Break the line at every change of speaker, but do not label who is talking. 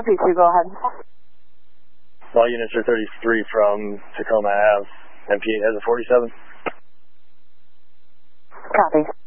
MP2, go ahead.
All units are 33 from Tacoma Ave. MP8 has a 47.
Copy.